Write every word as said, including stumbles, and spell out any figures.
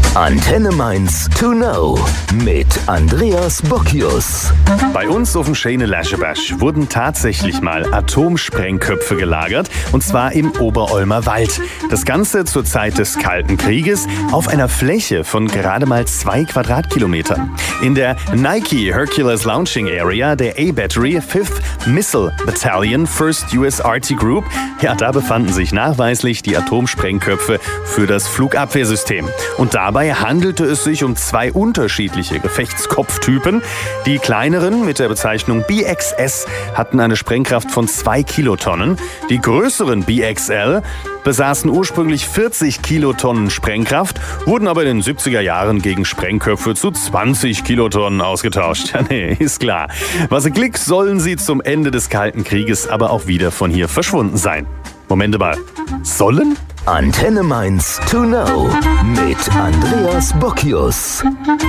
Antenne Mainz to know mit Andreas Bocchius. Bei uns auf dem Schöne Laschebasch wurden tatsächlich mal Atomsprengköpfe gelagert, und zwar im Oberolmer Wald. Das Ganze zur Zeit des Kalten Krieges auf einer Fläche von gerade mal zwei Quadratkilometern. In der Nike Hercules Launching Area der A-Battery fifth Missile Battalion first U S R T Group, ja, da befanden sich nachweislich die Atomsprengköpfe für das Flugabwehrsystem. Und dabei handelte es sich um zwei unterschiedliche Gefechtskopftypen. Die kleineren mit der Bezeichnung B X S hatten eine Sprengkraft von zwei Kilotonnen. Die größeren B X L besaßen ursprünglich vierzig Kilotonnen Sprengkraft, wurden aber in den siebziger Jahren gegen Sprengköpfe zu zwanzig Kilotonnen ausgetauscht. Ja, nee, ist klar. Was ein Klick, sollen sie zum Ende des Kalten Krieges aber auch wieder von hier verschwunden sein. Moment mal, sollen? Antenne Mainz to know mit Andreas Bocchius.